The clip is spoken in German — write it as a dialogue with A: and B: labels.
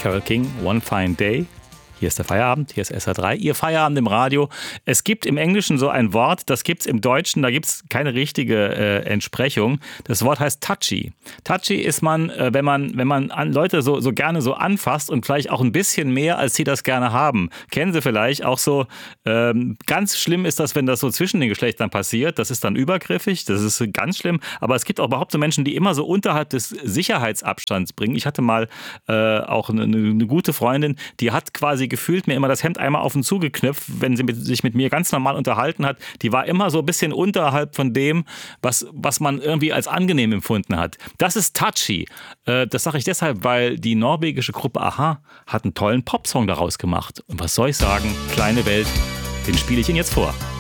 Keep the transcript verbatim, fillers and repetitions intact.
A: Carole King, One Fine Day. Hier ist der Feierabend, hier ist S R drei, Ihr Feierabend im Radio. Es gibt im Englischen so ein Wort, das gibt es im Deutschen, da gibt es keine richtige äh, Entsprechung. Das Wort heißt touchy. Touchy ist man, äh, wenn man, wenn man an Leute so, so gerne so anfasst und vielleicht auch ein bisschen mehr, als sie das gerne haben. Kennen Sie vielleicht auch so, ähm, ganz schlimm ist das, wenn das so zwischen den Geschlechtern passiert. Das ist dann übergriffig, das ist ganz schlimm. Aber es gibt auch überhaupt so Menschen, die immer so unterhalb des Sicherheitsabstands bringen. Ich hatte mal äh, auch eine, eine gute Freundin, die hat quasi gefühlt mir immer das Hemd einmal auf und zu geknüpft, wenn sie mit, sich mit mir ganz normal unterhalten hat. Die war immer so ein bisschen unterhalb von dem, was, was man irgendwie als angenehm empfunden hat. Das ist touchy. Äh, das sage ich deshalb, weil die norwegische Gruppe a-ha hat einen tollen Popsong daraus gemacht. Und was soll ich sagen? Kleine Welt, den spiele ich Ihnen jetzt vor.